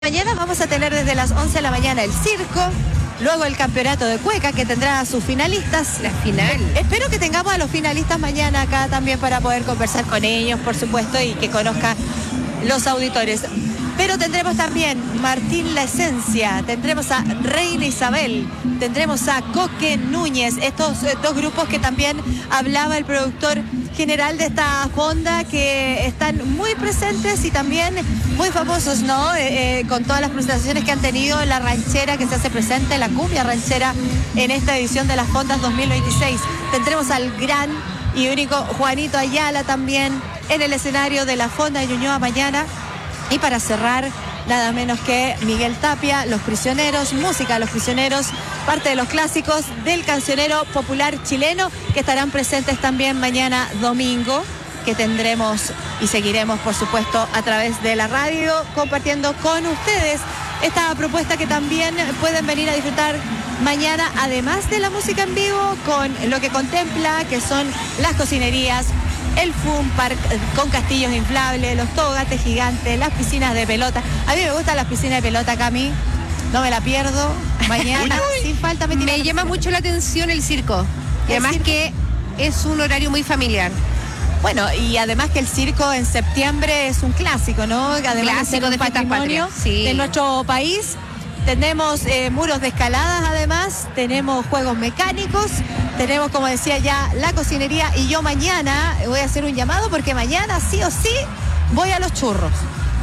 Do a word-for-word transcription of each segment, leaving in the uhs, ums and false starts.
Mañana vamos a tener desde las once de la mañana el circo, luego el campeonato de cueca que tendrá a sus finalistas. La final. Espero que tengamos a los finalistas mañana acá también para poder conversar con ellos, por supuesto, y que conozcan los auditores. Pero tendremos también Martín La Esencia, tendremos a Reina Isabel, tendremos a Coque Núñez, estos eh, dos grupos que también hablaba el productor general de esta fonda, que están muy presentes y también muy famosos, ¿no? Eh, eh, con todas las presentaciones que han tenido, la ranchera que se hace presente, la cumbia ranchera en esta edición de las fondas dos mil veintiséis. Tendremos al gran y único Juanito Ayala también en el escenario de la fonda de Ñuñoa mañana. Y para cerrar, nada menos que Miguel Tapia, Los Prisioneros, música de Los Prisioneros, parte de los clásicos del cancionero popular chileno, que estarán presentes también mañana domingo, que tendremos y seguiremos, por supuesto, a través de la radio, compartiendo con ustedes esta propuesta que también pueden venir a disfrutar mañana, además de la música en vivo, con lo que contempla, que son las cocinerías, el Fun Park con castillos inflables, los tobogates gigantes, las piscinas de pelota. A mí me gustan las piscinas de pelota, Cami, no me la pierdo. Mañana, uy, sin falta, me, me llama mucho la atención el circo. Y además circo? que es un horario muy familiar. Bueno, y además que el circo en septiembre es un clásico, ¿no? Además clásico de, de patrimonio sí. de nuestro país. Tenemos eh, muros de escaladas, además, tenemos juegos mecánicos, tenemos, como decía ya, la cocinería, y yo mañana voy a hacer un llamado porque mañana sí o sí voy a los churros.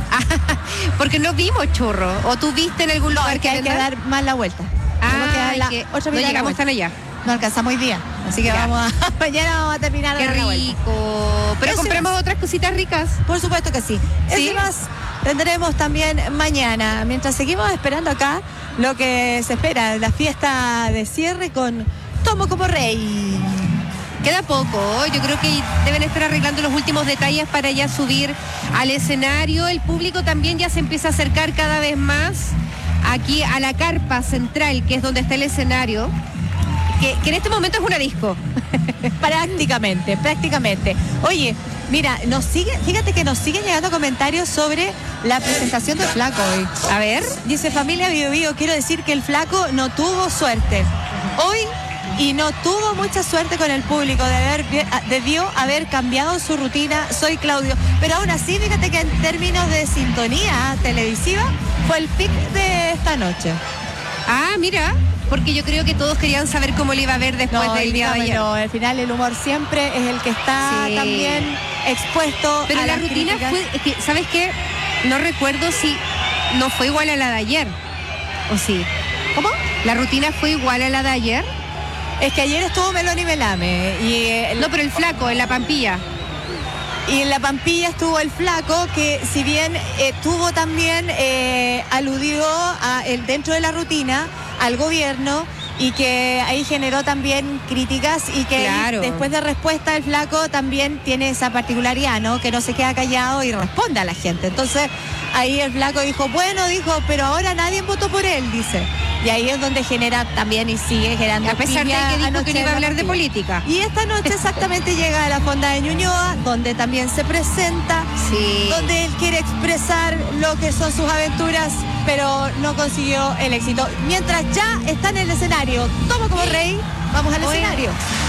Porque no vimos churros, o tú viste en algún lugar no, que hay que dar más la vuelta. Ah, que la, que otra no llegamos tan allá. No alcanzamos hoy día, así que ya. vamos a, mañana vamos a terminar. Qué rico. Pero compramos más. otras cositas ricas. Por supuesto que sí. ¿Sí? Es más, tendremos también mañana, mientras seguimos esperando acá lo que se espera, la fiesta de cierre con Tomo como Rey. Queda poco, yo creo que deben estar arreglando los últimos detalles para ya subir al escenario. El público también ya se empieza a acercar cada vez más aquí a la carpa central, que es donde está el escenario, que, que en este momento es una disco. prácticamente, prácticamente. Oye, mira, nos sigue, fíjate que nos siguen llegando comentarios sobre la presentación del Flaco hoy. A ver, dice familia Bio Bio, quiero decir que el Flaco no tuvo suerte hoy y no tuvo mucha suerte con el público, de haber, debió haber cambiado su rutina. Soy Claudio, pero aún así, fíjate que en términos de sintonía televisiva fue el pic de esta noche. Ah, mira, porque yo creo que todos querían saber cómo le iba a ver después no, del día de ayer. No, al final el humor siempre es el que está sí. también expuesto. Pero a la las rutina críticas. fue, es que, ¿sabes qué? No recuerdo si no fue igual a la de ayer, ¿o sí? ¿Cómo? ¿La rutina fue igual a la de ayer? Es que ayer estuvo Melón y Melame. Y el... No, pero el Flaco, en la Pampilla. Y en la Pampilla estuvo el Flaco, que si bien eh, tuvo también, eh, aludió a el, dentro de la rutina al gobierno, y que ahí generó también críticas, y que claro. después de respuesta el Flaco también tiene esa particularidad, ¿no? Que no se queda callado y responde a la gente. Entonces ahí el Flaco dijo, bueno, dijo, pero ahora nadie votó por él, dice. Y ahí es donde genera también y sigue generando. A pesar de que dijo que no iba a hablar de política. Y esta noche exactamente llega a la fonda de Ñuñoa, donde también se presenta, sí. donde él quiere expresar lo que son sus aventuras, pero no consiguió el éxito. Mientras ya está en el escenario, Tomo como Rey, vamos al Oye. escenario.